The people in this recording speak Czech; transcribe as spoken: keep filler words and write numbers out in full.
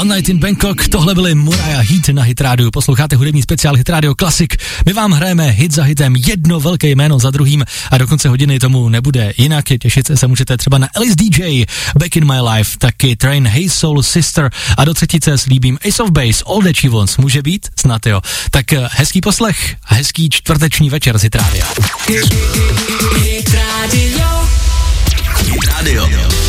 One Night in Bangkok, tohle byly Mariah Heat na Hit Radio. Posloucháte hudební speciál Hit Radio Classic. My vám hrajeme hit za hitem, jedno velké jméno za druhým a do konce hodiny tomu nebude jinak. Těšit se můžete třeba na Alice D J, Back in My Life, taky Train, Hey Soul Sister a do třetice slíbím Ace of Base, All That She Wants. Může být? Snad jo. Tak hezký poslech, hezký čtvrteční večer z Hit Radio. Hit Radio. Hit Radio.